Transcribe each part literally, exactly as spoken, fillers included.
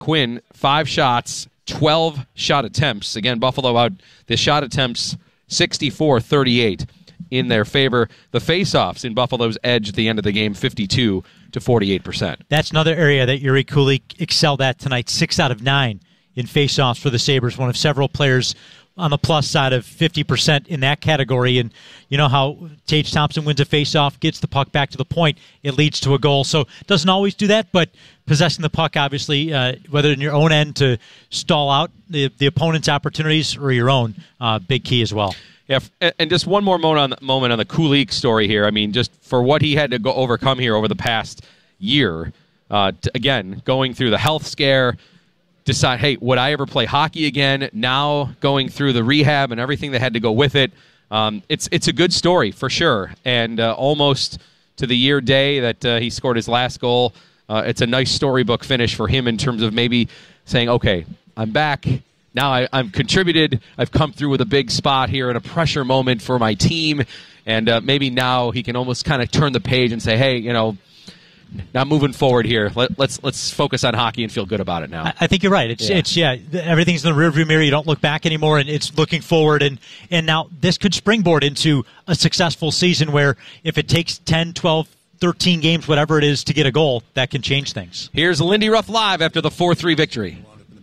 Quinn, five shots, twelve shot attempts. Again, Buffalo out the shot attempts sixty-four thirty-eight in their favor. The faceoffs in Buffalo's edge at the end of the game, fifty-two to forty-eight percent. That's another area that Yuri Kulich excelled at tonight. Six out of nine in faceoffs for the Sabres. One of several players on the plus side of fifty percent in that category. And you know how Tage Thompson wins a faceoff, gets the puck back to the point, it leads to a goal. So doesn't always do that, but possessing the puck, obviously, uh, whether in your own end to stall out the, the opponent's opportunities or your own, uh, big key as well. Yeah, and just one more moment on the, moment on the Kulich story here. I mean, just for what he had to go overcome here over the past year, uh, to, again, going through the health scare, decide, hey, would I ever play hockey again? Now going through the rehab and everything that had to go with it. Um, it's it's a good story for sure. And uh, almost to the year day that uh, he scored his last goal, uh, it's a nice storybook finish for him in terms of maybe saying, okay, I'm back. Now I, I'm contributed. I've come through with a big spot here in a pressure moment for my team. And uh, maybe now he can almost kind of turn the page and say, hey, you know, now moving forward here, let, let's let's focus on hockey and feel good about it now. I, I think you're right. It's yeah. it's yeah, everything's in the rearview mirror. You don't look back anymore, and it's looking forward. And and now this could springboard into a successful season where if it takes ten, twelve, thirteen games, whatever it is, to get a goal, that can change things. Here's Lindy Ruff live after the four three victory.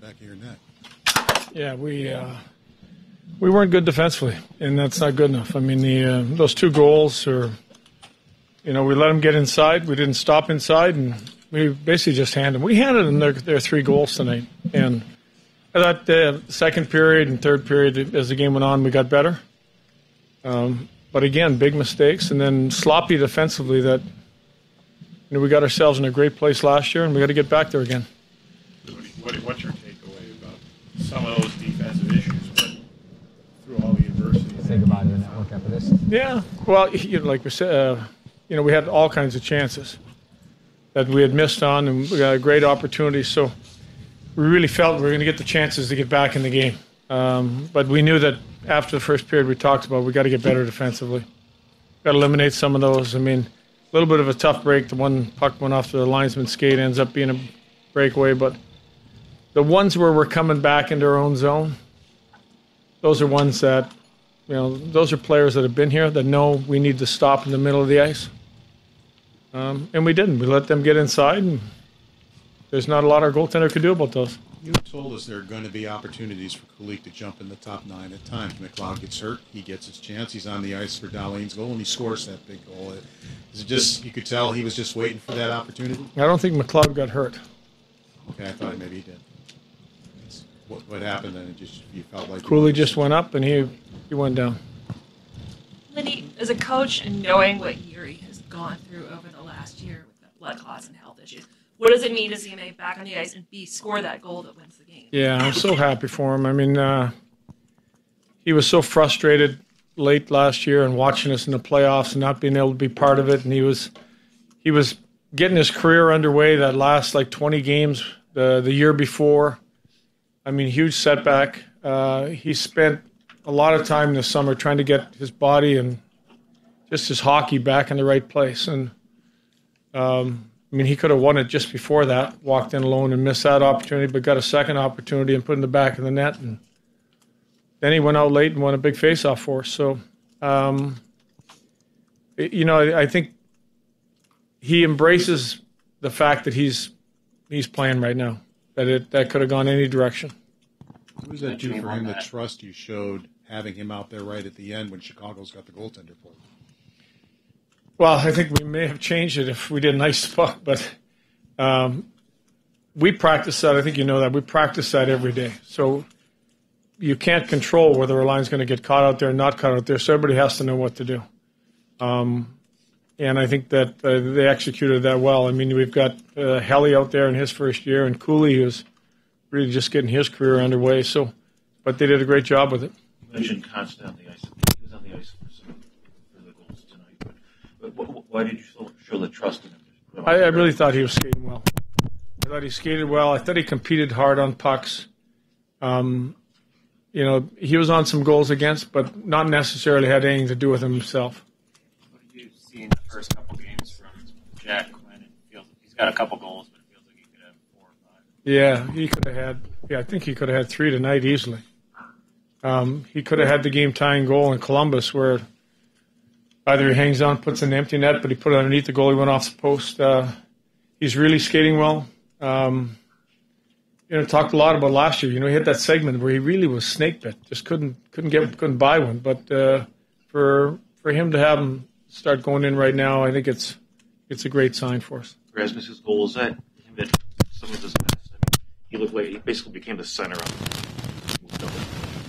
Yeah, we uh, we weren't good defensively, and that's not good enough. I mean, the uh, those two goals are. You know, we let them get inside. We didn't stop inside, and we basically just handed them. We handed them their, their three goals tonight. And I thought the second period and third period, as the game went on, we got better. Um, but again, big mistakes, and then sloppy defensively that, you know, we got ourselves in a great place last year, and we got to get back there again. What, what's your takeaway about some of those defensive issues, but through all the adversity? Think about it, the network after this. Yeah, well, you know, like we said, uh, you know, we had all kinds of chances that we had missed on, and we got a great opportunity. So we really felt we were going to get the chances to get back in the game. Um, but we knew that after the first period we talked about, we got to get better defensively. Got to eliminate some of those. I mean, a little bit of a tough break. The one puck went off the linesman's skate, ends up being a breakaway. But the ones where we're coming back into our own zone, those are ones that, you know, those are players that have been here that know we need to stop in the middle of the ice. Um, and we didn't. We let them get inside, and there's not a lot our goaltender could do about those. You told us there are going to be opportunities for Kulich to jump in the top nine at times. McLeod gets hurt. He gets his chance. He's on the ice for Dahlin's goal, and he scores that big goal. Is it just, you could tell he was just waiting for that opportunity? I don't think McLeod got hurt. Okay, I thought maybe he did. It's, what, what happened then? It just, you felt like... Cooley just went up, and he, he went down. Lindy, as a coach and knowing what Yuri has gone through over the last year with the blood clots and health issues, what does it mean to see him A, back on the ice, and B, score that goal that wins the game? Yeah, I'm so happy for him. I mean, uh, he was so frustrated late last year and watching us in the playoffs and not being able to be part of it. And he was he was getting his career underway that last like twenty games the the year before. I mean, huge setback. Uh, he spent a lot of time this summer trying to get his body and just his hockey back in the right place. And um, I mean, he could have won it just before that, walked in alone and missed that opportunity, but got a second opportunity and put in the back of the net. And then he went out late and won a big faceoff for us. So, um, it, you know, I, I think he embraces the fact that he's he's playing right now, that it that could have gone any direction. What does that do for him, the trust you showed having him out there right at the end when Chicago's got the goaltender pulled? Well, I think we may have changed it if we did a nice spot, but um, we practice that. I think you know that. We practice that every day. So you can't control whether a line's going to get caught out there or not caught out there, so everybody has to know what to do. Um, and I think that uh, they executed that well. I mean, we've got uh, Helly out there in his first year, and Cooley, who's really just getting his career underway. So, but they did a great job with it. You mentioned Constant on the ice. He was on the ice for, some, for the goals tonight. But, but why did you show, show the trust in him? I, I really thought he was skating well. I thought he skated well. I thought he competed hard on pucks. Um, you know, he was on some goals against, but not necessarily had anything to do with him himself. What did you see in the first couple games from Jack Quinn? It feels he's got a couple goals, but it feels like he could have four or five. Yeah, he could have had. Yeah, I think he could have had three tonight easily. Um, he could have had the game-tying goal in Columbus, where either he hangs on, puts an empty net, but he put it underneath the goal. He went off the post. Uh, he's really skating well. Um, you know, talked a lot about last year. You know, he had that segment where he really was snake bit, just couldn't couldn't get couldn't buy one. But uh, for for him to have him start going in right now, I think it's it's a great sign for us. Rasmus's goal, is that him at some of his best? I mean, he looked like he basically became the center of moved over.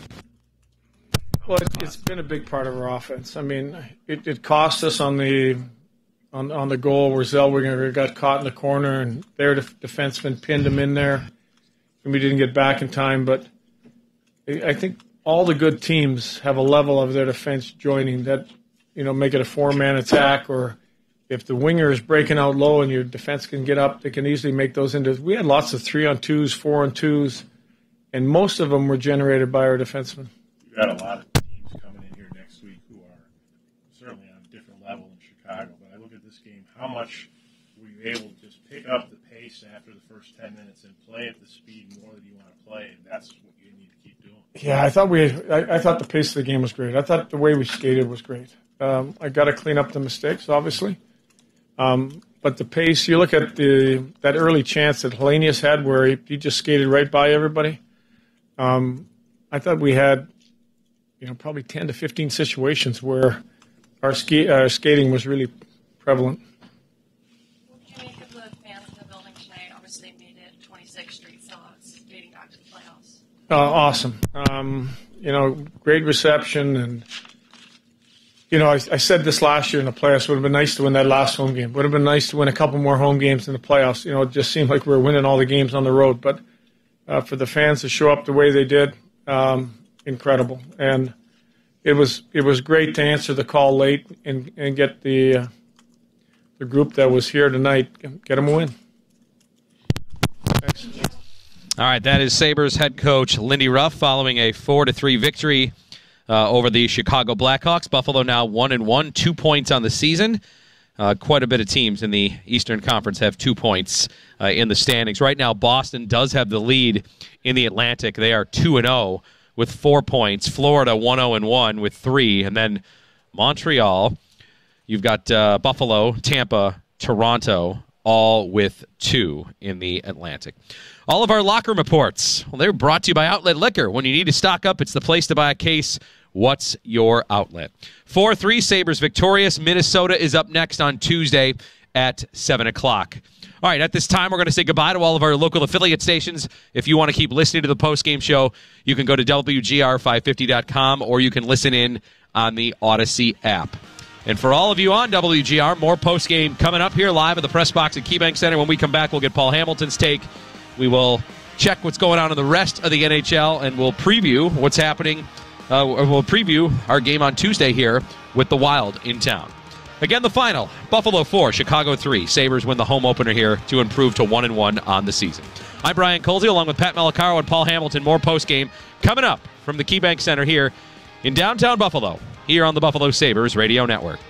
Well, it, it's been a big part of our offense. I mean, it, it cost us on the on on the goal where Zellweger got caught in the corner and their def- defenseman pinned him in there, and we didn't get back in time. But I think all the good teams have a level of their defense joining that, you know, make it a four-man attack, or if the winger is breaking out low and your defense can get up, they can easily make those into. We had lots of three-on-twos, four-on-twos, and most of them were generated by our defensemen. You got a lot of teams coming in here next week who are certainly on a different level in Chicago. But I look at this game, how much were you able to just pick up the pace after the first ten minutes and play at the speed more that you want to play, and that's what you need to keep doing. Yeah, I thought we. I, I thought the pace of the game was great. I thought the way we skated was great. Um, I got to clean up the mistakes, obviously. Um, but the pace, you look at the that early chance that Hellenius had where he, he just skated right by everybody. Um, I thought we had, you know, probably ten to fifteen situations where our, ski, our skating was really prevalent. What did you make of the fans in the building tonight? Obviously, they made it twenty-sixth Street sellouts, dating back to the playoffs. Uh, awesome. Um, you know, great reception. And, you know, I, I said this last year in the playoffs, it would have been nice to win that last home game. Would have been nice to win a couple more home games in the playoffs. You know, it just seemed like we were winning all the games on the road. But uh, for the fans to show up the way they did, um, incredible. And it was it was great to answer the call late and, and get the uh, the group that was here tonight, get them a win. Thanks. All right, that is Sabres head coach Lindy Ruff following a four to three victory uh, over the Chicago Blackhawks. Buffalo now one and one, two points on the season. Uh, quite a bit of teams in the Eastern Conference have two points uh, in the standings. Right now, Boston does have the lead in the Atlantic. They are two and zero with four points. Florida one zero and one with three, and then Montreal. You've got uh, Buffalo, Tampa, Toronto, all with two in the Atlantic. All of our locker room reports, well, they're brought to you by Outlet Liquor. When you need to stock up, it's the place to buy a case. What's your outlet? four three Sabres victorious. Minnesota is up next on Tuesday at seven o'clock. All right, at this time, we're going to say goodbye to all of our local affiliate stations. If you want to keep listening to the post-game show, you can go to W G R five fifty dot com, or you can listen in on the Odyssey app. And for all of you on W G R, more post-game coming up here live at the press box at KeyBank Center. When we come back, we'll get Paul Hamilton's take. We will check what's going on in the rest of the N H L, and we'll preview what's happening. Uh, we'll preview our game on Tuesday here with the Wild in town. Again, the final, Buffalo four, Chicago three. Sabres win the home opener here to improve to one and one on the season. I'm Brian Colsey, along with Pat Malacaro and Paul Hamilton. More post-game coming up from the KeyBank Center here in downtown Buffalo, here on the Buffalo Sabres Radio Network.